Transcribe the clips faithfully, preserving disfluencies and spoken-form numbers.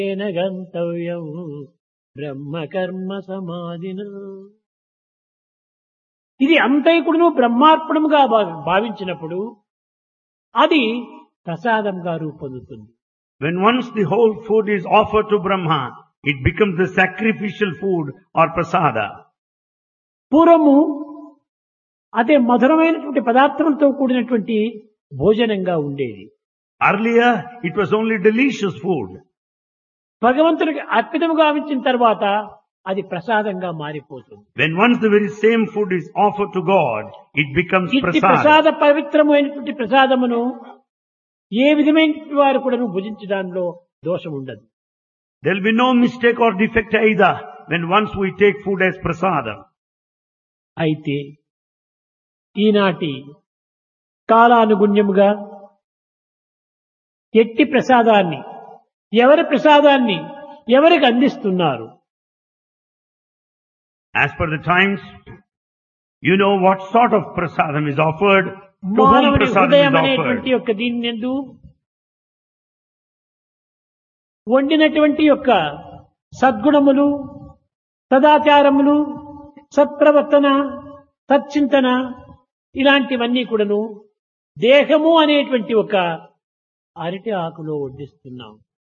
తేన గంతవ్యం బ్రహ్మ కర్మ సమాధిన. ఇది అంతైకుడును బ్రహ్మార్పణముగా భా- భావించినప్పుడు అది ప్రసాదంగా రూపొందుతుంది. When once the whole food is offered to Brahma, it becomes the sacrificial food or prasada. పూర్వము అదే మధురమైనటువంటి పదార్థములతో కూడినటువంటి భోజనంగా ఉండేది. Earlier, it was only delicious food. భగవంతుడికి అర్పితముగా గావించిన తర్వాత అది ప్రసాదంగా మారిపోతుంది. When once the very same food is offered to God, it becomes ఇట్టి prasada. ప్రసాద పవిత్రమైనటువంటి ప్రసాదమును ఏ విధమైన వారు కూడా భుజించడంలో దోషం ఉండదు. There will be no mistake or defect either when once we take food as prasada. అయితే ఈనాటి కాలానుగుణ్యముగా ఎట్టి ప్రసాదాన్ని ఎవరి ప్రసాదాన్ని ఎవరికి అందిస్తున్నారు? As per the times, you know what sort of prasadam is offered, to whom మానవుని prasadam హృదయం is అనేటువంటి offered. యొక్క దీని యందు వండినటువంటి యొక్క సద్గుణములు, సదాచారములు, సత్ప్రవర్తన, సచ్చింతన ఇలాంటివన్నీ కూడాను దేహము అనేటువంటి ఒక అరటి ఆకులో వడ్డిస్తున్నాం.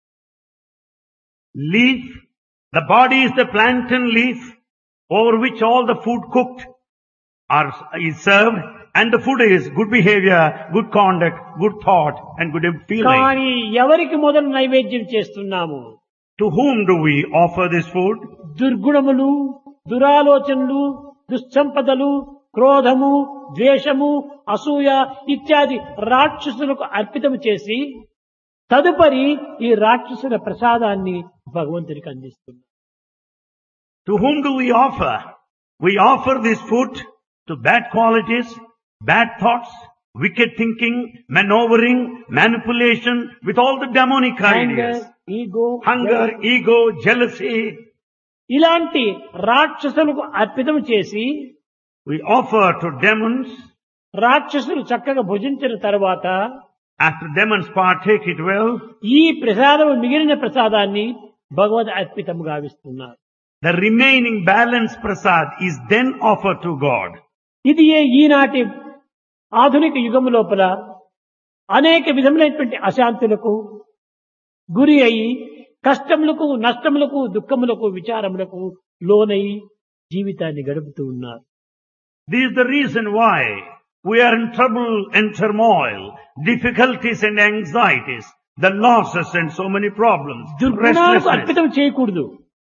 Leaf, the body is the plantain leaf over which all the food cooked are, is served, and the food is good behavior, good conduct, good thought and good feeling. కానీ ఎవరికి మొదలు నైవేద్యం చేస్తున్నాము? To whom do we offer this food? దుర్గుణములు, దురాలోచనలు, దుస్సంపదలు, క్రోధము, ద్వేషము, అసూయ ఇత్యాది రాక్షసులకు అర్పితం చేసి తదుపరి ఈ రాక్షసుల ప్రసాదాన్ని భగవంతునికి అందిస్తున్నాం. To whom do we offer? We offer this food to bad qualities, bad thoughts, wicked thinking, maneuvering, manipulation with all the demonic ideas. Ego, Hunger, ego, jealousy. ఇలాంటి రాక్షసులకు అర్పితం చేసి We offer to demons. రాక్షసులు చక్కగా భుజించిన తర్వాత After demons partake it well, ఈ ప్రసాదం మిగిలిన ప్రసాదాన్ని భగవద్ అర్పితం గావిస్తున్నారు. the remaining balance prasad is then offered to God. ఇది ఏ ఈనాటి ఆధునిక యుగము లోపల అనేక విధములైనటువంటి అశాంతులకు గురి అయి కష్టములకు, నష్టములకు, దుఃఖములకు, విచారములకు లోనై జీవితాన్ని గడుపుతూ ఉన్నారు. This is the reason why we are in trouble and turmoil, difficulties and anxieties, the losses and so many problems, దుర్గుణాలకు restlessness. అర్పితం చేయకూడదు.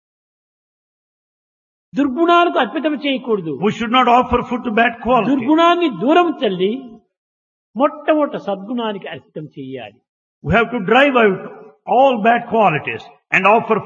దుర్గుణాలకు అర్పితం చేయకూడదు. We should not offer food to bad quality. దుర్గుణాన్ని దూరం తల్లి మొట్టమొదట సద్గుణానికి అర్పితం చేయాలి. We have to drive out all bad qualities and offer